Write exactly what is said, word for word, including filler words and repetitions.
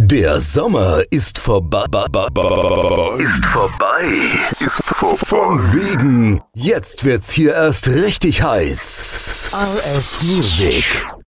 Der Sommer ist vorbei. Ist vorbei. Ist vo- von wegen. Jetzt wird's hier erst richtig heiß. R S Music.